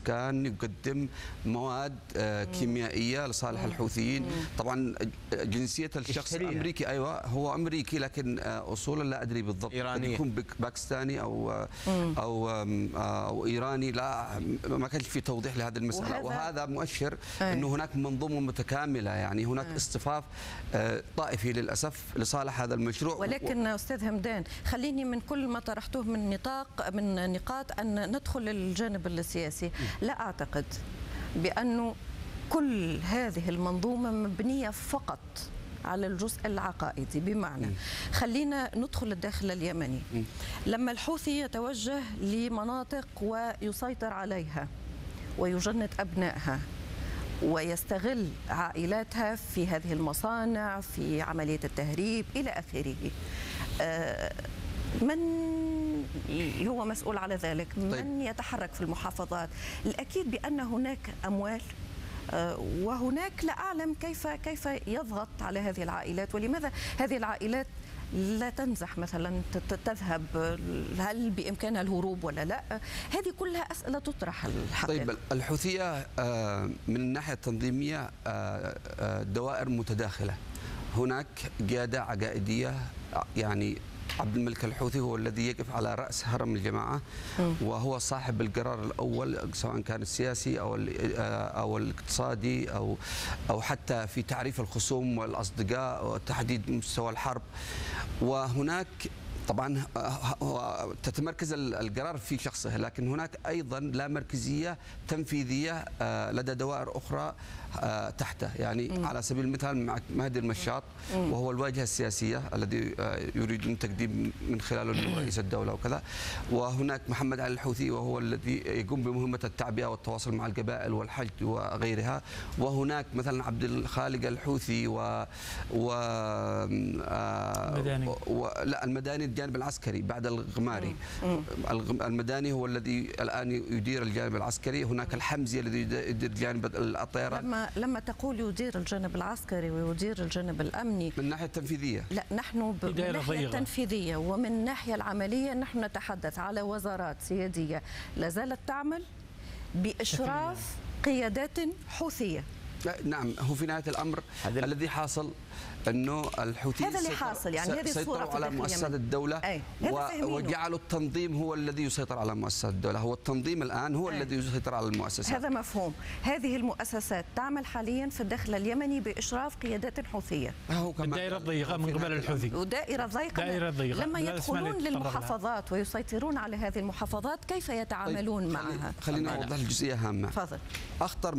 كان يقدم مواد كيميائيه لصالح الحوثيين. طبعا جنسيه الشخص امريكي، ايوه هو امريكي، لكن اصولا لا ادري بالضبط، قد يكون باكستاني او ايراني، لا ما كانش في توضيح لهذه المساله، وهذا مؤشر انه هناك منظومه متكامله، يعني هناك اصطفاف طائفي للاسف لصالح هذا المشروع. ولكن استاذ همدان، خليني من كل ما طرحتوه من نقاط ان ندخل الجانب السياسي. لا اعتقد بانه كل هذه المنظومه مبنيه فقط على الجزء العقائدي، بمعنى خلينا ندخل الداخل اليمني. لما الحوثي يتوجه لمناطق ويسيطر عليها ويجند أبنائها ويستغل عائلاتها في هذه المصانع، في عملية التهريب إلى آخره، من هو مسؤول على ذلك؟ من يتحرك في المحافظات؟ الأكيد بأن هناك أموال، وهناك لا أعلم كيف يضغط على هذه العائلات، ولماذا هذه العائلات لا تنزح مثلا، تذهب، هل بإمكانها الهروب ولا لا؟ هذه كلها أسئلة تطرح الحقيقة. طيب الحوثية من الناحية التنظيمية دوائر متداخلة، هناك قيادة عقائدية، يعني عبد الملك الحوثي هو الذي يقف على رأس هرم الجماعة، وهو صاحب القرار الأول سواء كان السياسي أو الاقتصادي أو حتى في تعريف الخصوم والأصدقاء وتحديد مستوى الحرب. وهناك طبعا تتمركز القرار في شخصه، لكن هناك ايضا لا مركزيه تنفيذيه لدى دوائر اخرى تحته، يعني على سبيل المثال مهدي المشاط وهو الواجهه السياسيه الذي يريدون تقديم من خلاله رئيس الدوله وكذا، وهناك محمد علي الحوثي وهو الذي يقوم بمهمه التعبئه والتواصل مع القبائل والحشد وغيرها، وهناك مثلا عبد الخالق الحوثي لا المداني الجانب العسكري بعد الغماري. المداني هو الذي الآن يدير الجانب العسكري، هناك الحمزي الذي يدير جانب الطيران. لما تقول يدير الجانب العسكري ويدير الجانب الأمني من الناحية التنفيذية، لا، نحن من الناحية التنفيذية ومن الناحية العملية نحن نتحدث على وزارات سيادية لا زالت تعمل بإشراف قيادات حوثية. نعم، هو في نهاية الأمر الذي حاصل أنه الحوثيين هذا اللي حاصل، يعني هذه الصورة سيطروا على مؤسسات الدولة وجعلوا التنظيم هو الذي يسيطر على مؤسسات الدولة، هو التنظيم الآن هو الذي يسيطر على المؤسسات. هذا مفهوم. هذه المؤسسات تعمل حاليا في الداخل اليمني بإشراف قيادات حوثية. الدائرة الضيقة من قبل الحوثي، ودائرة ضيقة لما يدخلون للمحافظات ويسيطرون على هذه المحافظات كيف يتعاملون معها؟ خلينا نوضح الجزئية هامة. تفضل. أخطر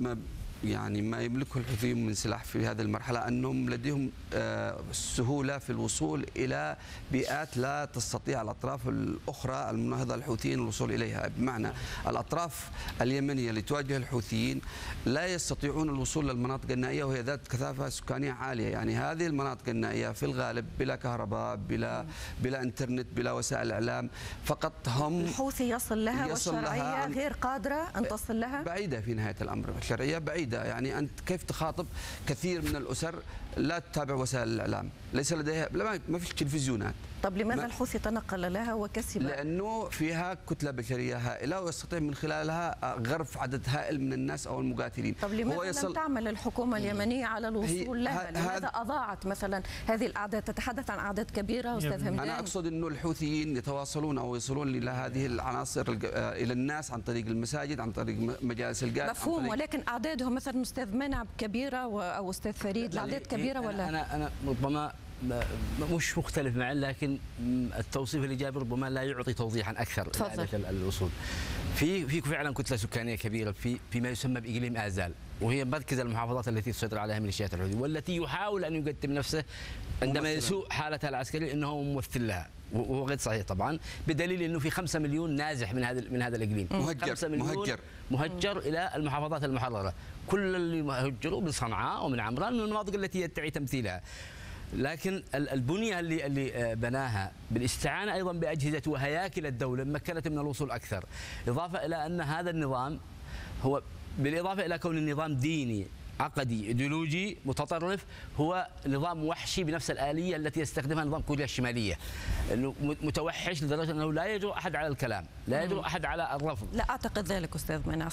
ما يملكه الحوثيين من سلاح في هذه المرحلة أنهم لديهم سهولة في الوصول إلى بيئات لا تستطيع الأطراف الأخرى المناهضة للحوثيين الوصول إليها، بمعنى الأطراف اليمنية اللي تواجه الحوثيين لا يستطيعون الوصول للمناطق النائية وهي ذات كثافة سكانية عالية، يعني هذه المناطق النائية في الغالب بلا كهرباء، بلا إنترنت، بلا وسائل إعلام، فقط هم الحوثي يصل لها والشرعية غير قادرة أن تصل لها، بعيدة في نهاية الأمر، الشرعية بعيدة. يعني أنت كيف تخاطب كثير من الأسر لا تتابع وسائل الإعلام، ليس لديها ما فيش تلفزيونات. طب لماذا الحوثي تنقل لها وكسب؟ لأنه فيها كتلة بشرية هائلة ويستطيع من خلالها غرف عدد هائل من الناس أو المقاتلين. طب لماذا لم تعمل الحكومة اليمنية على الوصول لها؟ لماذا أضاعت مثلا هذه الأعداد؟ تتحدث عن أعداد كبيرة أستاذ همدان. أنا أقصد أنه الحوثيين يتواصلون أو يصلون إلى هذه العناصر إلى الناس عن طريق المساجد، عن طريق مجالس القاد. مفهوم، ولكن أعدادهم مثلا أستاذ منعب كبيرة أو أستاذ فريد الأعداد كبيرة ولا؟ أنا ربما مش مختلف معه، لكن التوصيف الإيجابي ربما لا يعطي توضيحا أكثر لإعادة الوصول. في فعلا كتلة سكانية كبيرة فيما يسمى بإقليم آزال، وهي مركز المحافظات التي تسيطر عليها ميليشيات الحوثي، والتي يحاول أن يقدم نفسه عندما يسوء حالتها العسكرية أنه ممثل لها، وهو غير صحيح طبعا، بدليل أنه في 5 مليون نازح من هذا الإقليم، مهجر إلى المحافظات المحررة، كل اللي هجروا من صنعاء ومن عمران من المناطق التي يدعي تمثيلها. لكن البنية اللي بناها بالاستعانة أيضا بأجهزة وهياكل الدولة مكنت من الوصول أكثر، إضافة إلى أن هذا النظام هو بالإضافة إلى كون النظام ديني عقدي ايديولوجي متطرف، هو نظام وحشي بنفس الآلية التي يستخدمها نظام كوريا الشمالية، انه متوحش لدرجة انه لا يجرؤ احد على الكلام، لا يجرؤ احد على الرفض. لا اعتقد ذلك استاذ منعم.